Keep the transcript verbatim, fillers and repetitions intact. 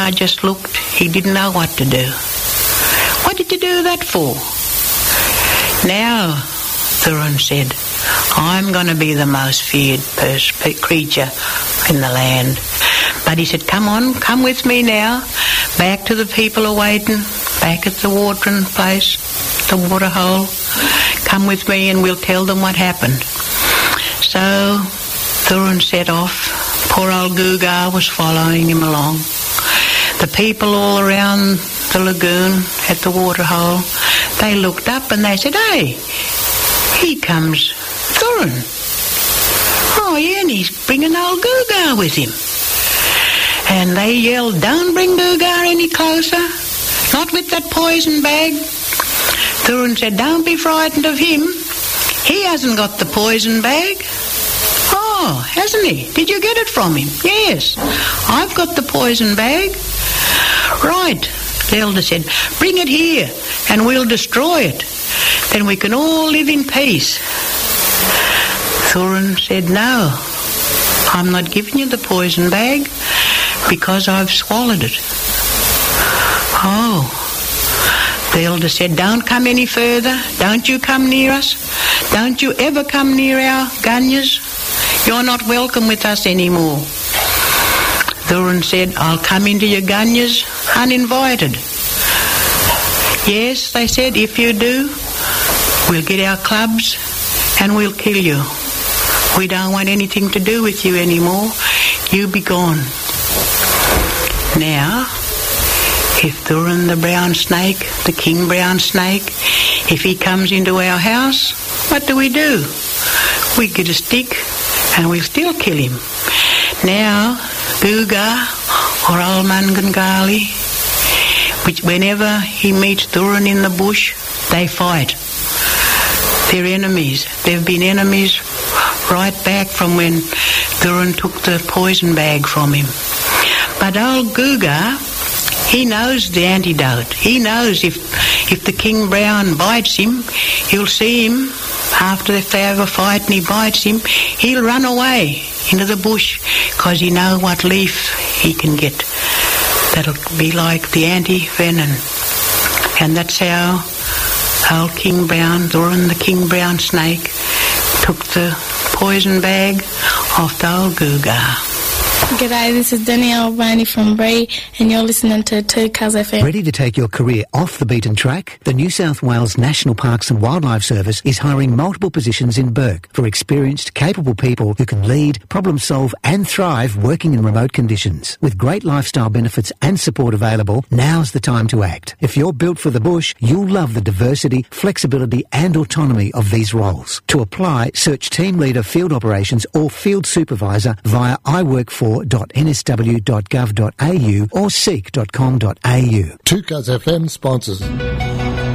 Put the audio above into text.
I just looked. He didn't know what to do. What did you do that for? Now, Thurin said, I'm going to be the most feared pers- creature in the land. But he said, come on, come with me now. Back to the people are waiting. Back at the watering place, the water hole. Come with me and we'll tell them what happened. So Thurin set off. Poor old Gugar was following him along. The people all around the lagoon at the water hole, they looked up and they said, hey, here comes Thurin. Oh, yeah, and he's bringing old Gugar with him. And they yelled, don't bring Gugar any closer. Not with that poison bag. Thurin said, don't be frightened of him. He hasn't got the poison bag. Oh, hasn't he? Did you get it from him? Yes, I've got the poison bag. Right, the elder said, bring it here and we'll destroy it. Then we can all live in peace. Thurin said, no, I'm not giving you the poison bag because I've swallowed it. Oh, the elder said, don't come any further. Don't you come near us. Don't you ever come near our gunyas. You're not welcome with us anymore. Thurin said, I'll come into your gunyas uninvited. Yes, they said, if you do, we'll get our clubs and we'll kill you. We don't want anything to do with you anymore. You be gone. Now, if Thurin the brown snake, the king brown snake, if he comes into our house, what do we do? We get a stick and we'll still kill him. Now, Gugar or old Mangangali, which whenever he meets Thurin in the bush, they fight. They're enemies. They've been enemies right back from when Thurin took the poison bag from him. But old Gugar, he knows the antidote. He knows if if the King Brown bites him, he'll see him after if they have a fight and he bites him, he'll run away into the bush because he knows what leaf he can get. That'll be like the anti-venom. And that's how old King Brown, Thurin the King Brown snake, took the poison bag off the old Gugar. G'day, this is Danielle Boney from Bree, and you're listening to two Cuz F M. Ready to take your career off the beaten track? The New South Wales National Parks and Wildlife Service is hiring multiple positions in Bourke for experienced, capable people who can lead, problem solve and thrive working in remote conditions. With great lifestyle benefits and support available, now's the time to act. If you're built for the bush, you'll love the diversity, flexibility and autonomy of these roles. To apply, search Team Leader Field Operations or Field Supervisor via i work for dot n s w dot gov dot a u or seek dot com dot a u. two Cuz F M sponsors.